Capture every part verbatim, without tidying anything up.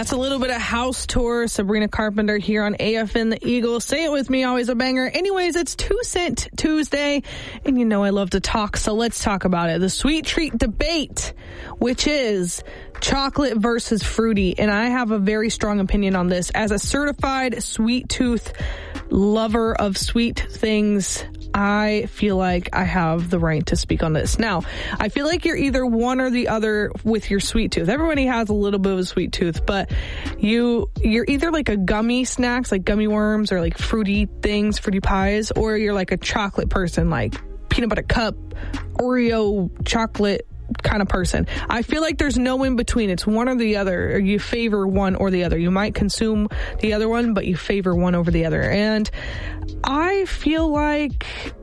That's a little bit of House Tour. Sabrina Carpenter here on A F N The Eagle. Say it with me, always a banger. Anyways, it's Two Cent Tuesday, and you know I love to talk, so let's talk about it. The sweet treat debate, which is chocolate versus fruity, and I have a very strong opinion on this. As a certified sweet tooth lover of sweet things, I feel like I have the right to speak on this. Now, I feel like you're either one or the other with your sweet tooth. Everybody has a little bit of a sweet tooth, but you, you're either like a gummy snacks, like gummy worms or like fruity things, fruity pies, or you're like a chocolate person, like peanut butter cup, Oreo chocolate kind of person. I feel like there's no in between. It's one or the other, or you favor one or the other. You might consume the other one, but you favor one over the other. And I feel like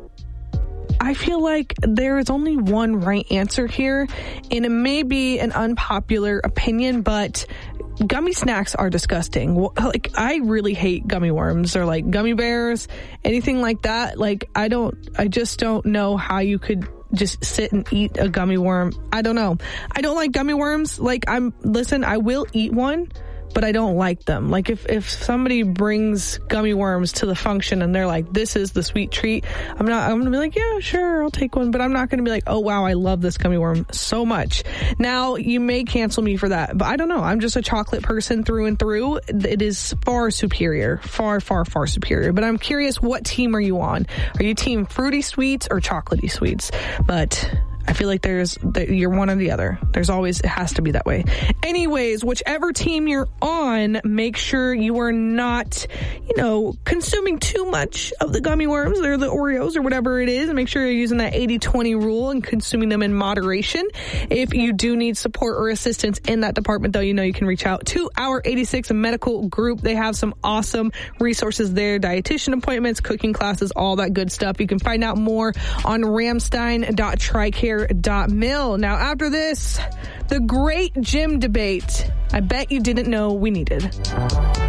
I feel like there is only one right answer here, and it may be an unpopular opinion, but gummy snacks are disgusting. Like, I really hate gummy worms or like gummy bears, anything like that. Like, I don't, I just don't know how you could just sit and eat a gummy worm. I don't know. I don't like gummy worms. Like, I'm, listen, I will eat one, but I don't like them. Like, if, if somebody brings gummy worms to the function and they're like, this is the sweet treat, I'm not, I'm gonna be like, yeah, sure, I'll take one, but I'm not gonna be like, oh wow, I love this gummy worm so much. Now, you may cancel me for that, but I don't know. I'm just a chocolate person through and through. It is far superior, far, far, far superior. But I'm curious, what team are you on? Are you team fruity sweets or chocolatey sweets? But I feel like there's, you're one or the other. There's always, it has to be that way. Anyways, whichever team you're on, make sure you are not, you know, consuming too much of the gummy worms or the Oreos or whatever it is. Make sure you're using that eighty twenty rule and consuming them in moderation. If you do need support or assistance in that department, though, you know you can reach out to our eighty-six medical group. They have some awesome resources there, dietitian appointments, cooking classes, all that good stuff. You can find out more on ramstein dot tricare dot mil. Now, after this, the great gym debate I bet you didn't know we needed.